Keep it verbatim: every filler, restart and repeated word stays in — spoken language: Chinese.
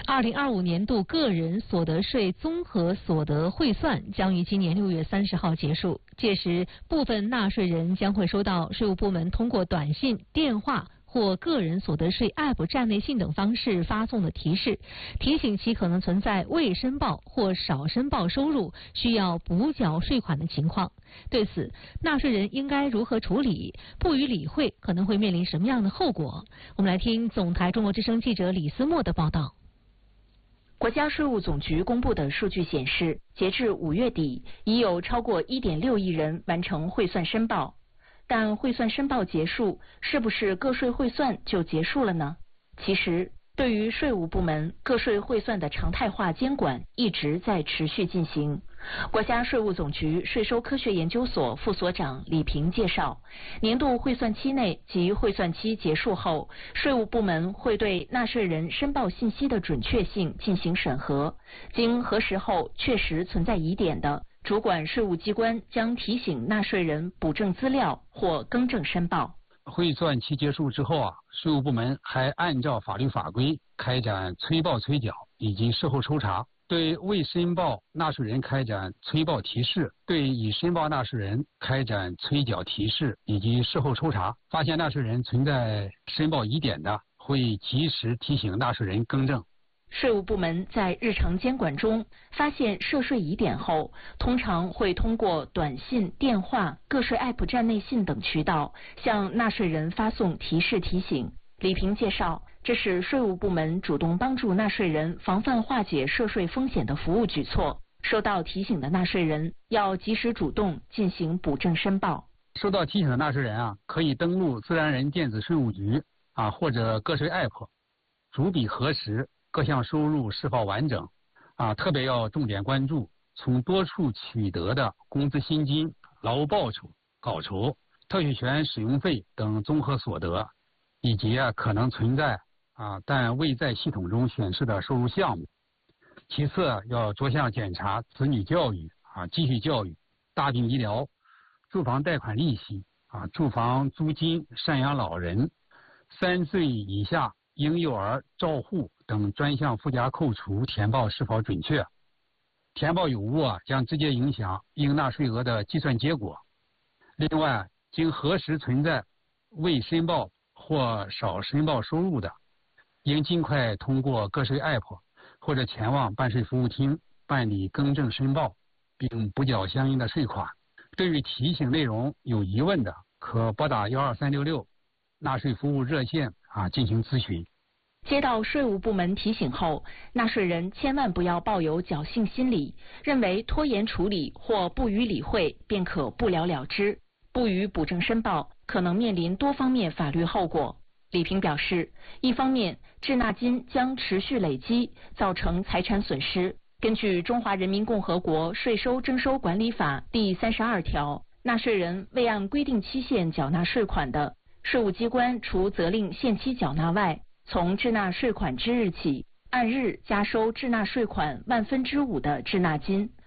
二零二五年度个人所得税综合所得汇算将于今年六月三十号结束，届时部分纳税人将会收到税务部门通过短信、电话或个人所得税 App 站内信等方式发送的提示，提醒其可能存在未申报或少申报收入需要补缴税款的情况。对此，纳税人应该如何处理？不予理会可能会面临什么样的后果？我们来听总台中国之声记者李思墨的报道。 国家税务总局公布的数据显示，截至五月底，已有超过 一点六亿人完成汇算申报。但汇算申报结束，是不是个税汇算就结束了呢？其实，对于税务部门个税汇算的常态化监管一直在持续进行。国家税务总局税收科学研究所副所长李平介绍，年度汇算期内及汇算期结束后，税务部门会对纳税人申报信息的准确性进行审核，经核实后确实存在疑点的，主管税务机关将提醒纳税人补正资料或更正申报。 汇算期结束之后啊，税务部门还按照法律法规开展催报催缴以及事后抽查，对未申报纳税人开展催报提示，对已申报纳税人开展催缴提示以及事后抽查。发现纳税人存在申报疑点的，会及时提醒纳税人更正。 税务部门在日常监管中发现涉税疑点后，通常会通过短信、电话、个税 App 站内信等渠道向纳税人发送提示提醒。李平介绍，这是税务部门主动帮助纳税人防范化解涉税风险的服务举措。收到提醒的纳税人要及时主动进行补正申报。 收到提醒的纳税人啊，可以登录自然人电子税务局啊或者个税 App， 逐笔核实各项收入是否完整，啊，特别要重点关注从多处取得的工资薪金、劳务报酬、稿酬、特许权使用费等综合所得，以及啊可能存在啊但未在系统中显示的收入项目。其次要着项检查子女教育啊、继续教育、大病医疗、住房贷款利息啊、住房租金、赡养老人、三岁以下婴幼儿照护等专项附加扣除填报是否准确，填报有误啊，将直接影响应纳税额的计算结果。另外，经核实存在未申报或少申报收入的，应尽快通过个税 App 或者前往办税服务厅办理更正申报，并补缴相应的税款。对于提醒内容有疑问的，可拨打幺二三六六纳税服务热线啊进行咨询。 接到税务部门提醒后，纳税人千万不要抱有侥幸心理，认为拖延处理或不予理会便可不了了之，不予补正申报可能面临多方面法律后果。李平表示，一方面滞纳金将持续累积，造成财产损失。根据《中华人民共和国税收征收管理法》第三十二条，纳税人未按规定期限缴纳税款的，税务机关除责令限期缴纳外，从滞纳税款之日起，按日加收滞纳税款万分之五的滞纳金。